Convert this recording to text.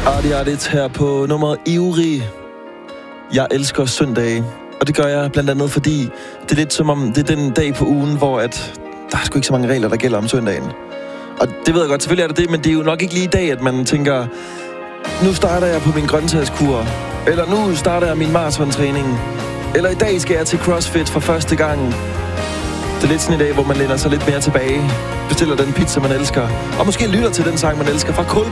Artigt her på nummeret Ivrig. Jeg elsker søndage, og det gør jeg blandt andet, fordi det er lidt som om, det er den dag på ugen, hvor at der er sgu ikke så mange regler, der gælder om søndagen. Og det ved jeg godt, selvfølgelig er det det, men det er jo nok ikke lige i dag, at man tænker, nu starter jeg på min grøntsagskur, eller nu starter jeg min maratontræning, eller i dag skal jeg til CrossFit for første gang. Det er lidt sådan en dag, hvor man læner sig lidt mere tilbage, bestiller den pizza, man elsker, og måske lytter til den sang, man elsker fra Coldplay.